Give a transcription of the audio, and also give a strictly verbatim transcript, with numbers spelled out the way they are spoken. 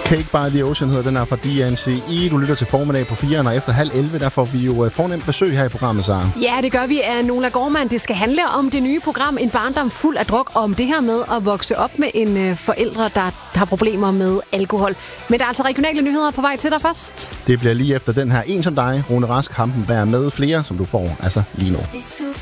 Cake by the Ocean hedder den her fra D N C E. Du lytter til formiddag på fire, og efter halv elleve, der får vi jo fornemt besøg her i programmet, Sara. Ja, det gør vi af Nola Gormand. Det skal handle om det nye program En barndom fuld af druk, om det her med at vokse op med en øh, forældre, der har problemer med alkohol. Men der er altså regionale nyheder på vej til dig først. Det bliver lige efter den her En som dig. Rune Rask, Hampenberg med flere, som du får altså lige nu.